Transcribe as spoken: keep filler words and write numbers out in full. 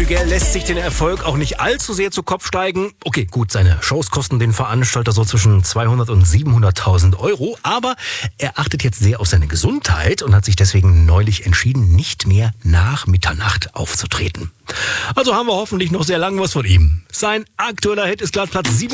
Gell lässt sich den Erfolg auch nicht allzu sehr zu Kopf steigen. Okay, gut, seine Shows kosten den Veranstalter so zwischen zweihundert und siebenhunderttausend Euro. Aber er achtet jetzt sehr auf seine Gesundheit und hat sich deswegen neulich entschieden, nicht mehr nach Mitternacht aufzutreten. Also haben wir hoffentlich noch sehr lange was von ihm. Sein aktueller Hit ist Platz sieben.